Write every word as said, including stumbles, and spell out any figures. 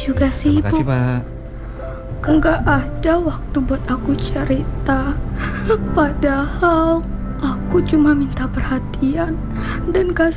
juga Terima kasih, sibuk. Pak. Nggak ada waktu buat aku cerita. Padahal aku cuma minta perhatian dan kasih